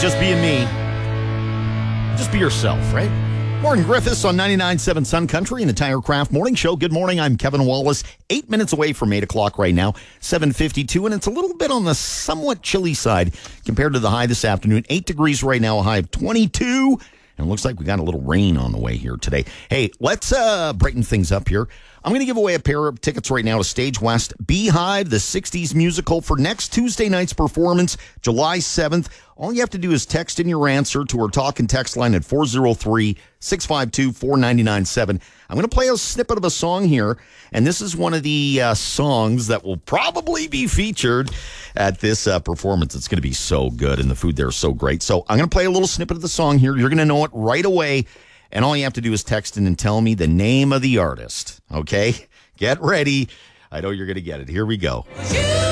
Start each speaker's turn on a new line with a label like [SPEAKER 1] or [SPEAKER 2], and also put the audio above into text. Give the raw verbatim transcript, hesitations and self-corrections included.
[SPEAKER 1] just being me. Just be yourself, right? Morgan Griffiths on ninety-nine point seven Sun Country and the Tire Craft Morning Show. Good morning. I'm Kevin Wallace. Eight minutes away from eight o'clock right now, seven fifty-two, and it's a little bit on the somewhat chilly side compared to the high this afternoon. Eight degrees right now, a high of twenty-two, and it looks like we got a little rain on the way here today. Hey, let's uh, brighten things up here. I'm going to give away a pair of tickets right now to Stage West Beehive, the sixties musical, for next Tuesday night's performance, July seventh. All you have to do is text in your answer to our talk and text line at four oh three, six five two, four nine nine seven. I'm going to play a snippet of a song here, and this is one of the uh, songs that will probably be featured at this uh, performance. It's going to be so good, and the food there is so great. So I'm going to play a little snippet of the song here. You're going to know it right away. And all you have to do is text in and tell me the name of the artist, okay? Get ready. I know you're going to get it. Here we go.